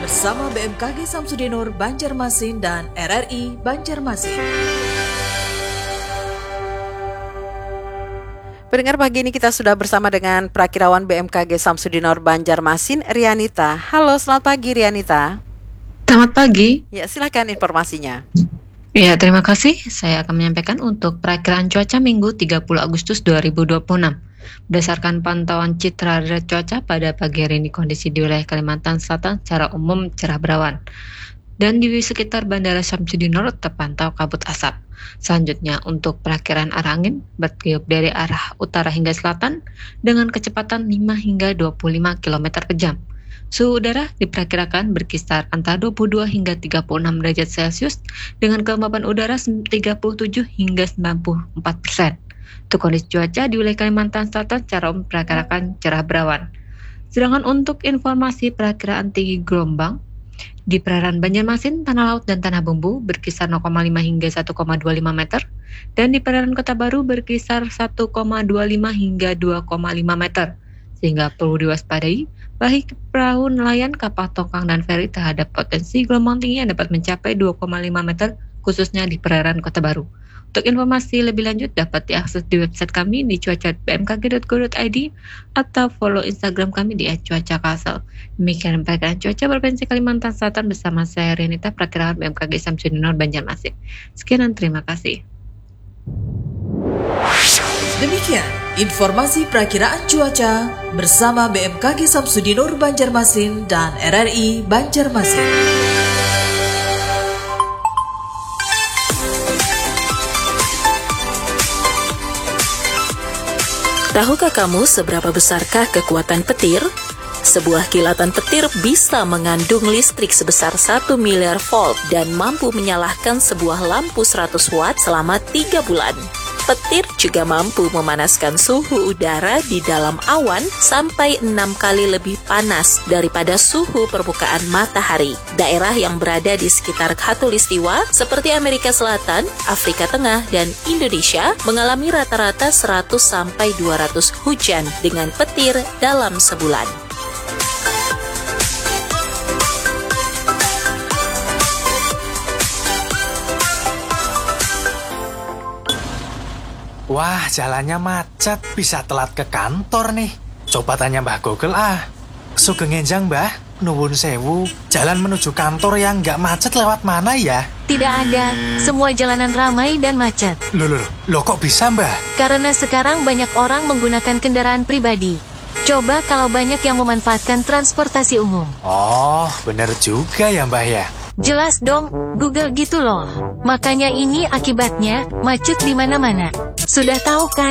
bersama BMKG Samsudinur Banjarmasin dan RRI Banjarmasin. Pendengar, pagi ini kita sudah bersama dengan Prakirawan BMKG Samsudinur Banjarmasin, Rianita. Halo, selamat pagi Rianita. Selamat pagi. Ya, silakan informasinya. Ya, terima kasih. Saya akan menyampaikan untuk perakiraan cuaca Minggu 30 Agustus 2026. Berdasarkan pantauan citra radar cuaca pada pagi hari ini, kondisi di wilayah Kalimantan Selatan secara umum cerah berawan. Dan di sekitar Bandara Samsudinur terpantau kabut asap. Selanjutnya untuk perakiraan arah angin bertiup dari arah utara hingga selatan dengan kecepatan 5 hingga 25 km per jam. Suhu udara diperkirakan berkisar antara 22 hingga 36 derajat Celcius dengan kelembapan udara 37 hingga 94%. Untuk kondisi cuaca di wilayah Kalimantan Selatan secara umum diperkirakan cerah berawan. Sedangkan untuk informasi perakiraan tinggi gelombang, di perairan Banjarmasin, Tanah Laut, dan Tanah Bumbu berkisar 0,5 hingga 1,25 meter, dan di perairan Kota Baru berkisar 1,25 hingga 2,5 meter, sehingga perlu diwaspadai baik perahu nelayan, kapal tongkang, dan feri terhadap potensi gelombang tinggi yang dapat mencapai 2,5 meter, khususnya di perairan Kota Baru. Untuk informasi lebih lanjut dapat diakses di website kami di cuaca.bmkg.go.id atau follow Instagram kami di @cuaca_kalsel. Demikian perakiraan cuaca Provinsi Kalimantan Selatan bersama saya Rianita, Prakirawan BMKG Samsudinur Banjarmasin. Sekian dan terima kasih. Demikian informasi perakiraan cuaca bersama BMKG Samsudinur Banjarmasin dan RRI Banjarmasin. Tahukah kamu seberapa besarkah kekuatan petir? Sebuah kilatan petir bisa mengandung listrik sebesar 1 miliar volt dan mampu menyalakan sebuah lampu 100 watt selama 3 bulan. Petir juga mampu memanaskan suhu udara di dalam awan sampai 6 kali lebih panas daripada suhu permukaan matahari. Daerah yang berada di sekitar Khatulistiwa seperti Amerika Selatan, Afrika Tengah, dan Indonesia mengalami rata-rata 100 sampai 200 hujan dengan petir dalam sebulan. Wah, jalannya macet, bisa telat ke kantor nih. Coba tanya Mbah Google Sugeng enjang Mbah, nuwun sewu, jalan menuju kantor yang nggak macet lewat mana ya? Tidak ada, semua jalanan ramai dan macet. Loh kok bisa Mbah? Karena sekarang banyak orang menggunakan kendaraan pribadi. Coba kalau banyak yang memanfaatkan transportasi umum. Oh, bener juga ya Mbah ya. Jelas dong, Google gitu loh. Makanya ini akibatnya, macet di mana-mana. Sudah tahu kan?